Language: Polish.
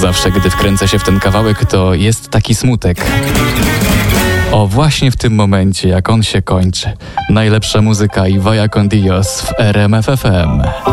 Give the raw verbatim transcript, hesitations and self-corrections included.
Zawsze, gdy wkręcę się w ten kawałek, to jest taki smutek. O, właśnie w tym momencie, jak on się kończy. Najlepsza muzyka i Vaya con Dios w R M F F M.